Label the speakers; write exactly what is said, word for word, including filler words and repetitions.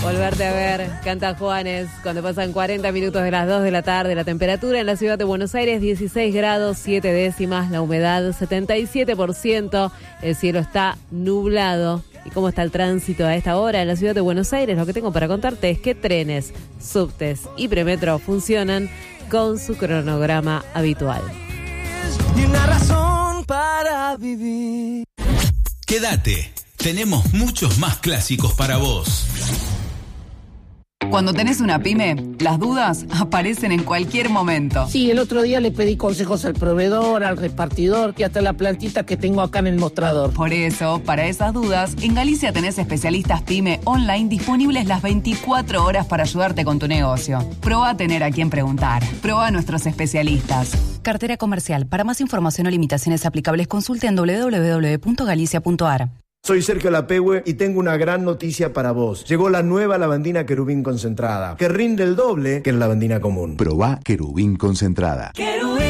Speaker 1: volverte a ver, canta Juanes, cuando pasan cuarenta minutos de las dos de la tarde. La temperatura en la ciudad de Buenos Aires, dieciséis grados, siete décimas, la humedad setenta y siete por ciento, el cielo está nublado. ¿Y cómo está el tránsito a esta hora en la ciudad de Buenos Aires? Lo que tengo para contarte es que trenes, subtes y premetro funcionan con su cronograma habitual.
Speaker 2: Y una razón para vivir.
Speaker 3: Quédate, tenemos muchos más clásicos para vos.
Speaker 4: Cuando tenés una pyme, las dudas aparecen en cualquier momento.
Speaker 5: Sí, el otro día le pedí consejos al proveedor, al repartidor, y hasta la plantita que tengo acá en el mostrador.
Speaker 4: Por eso, para esas dudas, en Galicia tenés especialistas pyme online disponibles las veinticuatro horas para ayudarte con tu negocio. Probá a tener a quien preguntar. Probá a nuestros especialistas. Cartera comercial. Para más información o limitaciones aplicables, consulte en doble u doble u doble u punto galicia punto a r.
Speaker 6: Soy Sergio Lapehue y tengo una gran noticia para vos. Llegó la nueva lavandina Querubín concentrada, que rinde el doble que la lavandina común.
Speaker 7: Probá Querubín concentrada.
Speaker 2: Querubín.